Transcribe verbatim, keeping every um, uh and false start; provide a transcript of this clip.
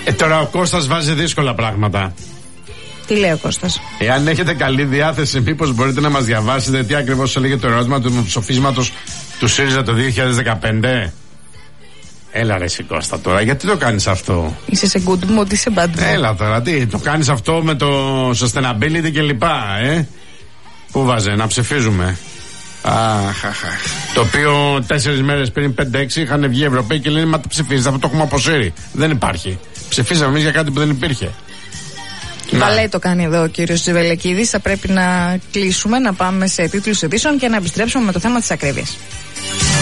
Ε, τώρα ο Κώστας βάζει δύσκολα πράγματα. Τι λέει ο Κώστας? Εάν έχετε καλή διάθεση, μήπως μπορείτε να μας διαβάσετε τι ακριβώς έλεγε το ερώτημα του δημοψηφίσματος του ΣΥΡΙΖΑ το δύο χιλιάδες δεκαπέντε. Έλα ρε εσύ Κώστα τώρα, γιατί το κάνεις αυτό? Είσαι σε good mood, είσαι bad mood. Έλα τώρα, τι, το κάνεις αυτό με το sustainability και λοιπά, ε? Πού βάζε, να ψηφίζουμε. Αχ, αχ, αχ. Το οποίο τέσσερις μέρες πριν, πέντε έξι, είχαν βγει οι Ευρωπαίοι και λένε μα το ψηφίζετε, αυτό το έχουμε αποσύρει. Δεν υπάρχει. Ψηφίζαμε εμείς για κάτι που δεν υπήρχε. Βαλέ το κάνει εδώ ο κύριος Τζιβελεκίδης. Θα πρέπει να κλείσουμε, να πάμε σε τίτλους ειδήσεων και να επιστρέψουμε με το θέμα της ακρίβειας.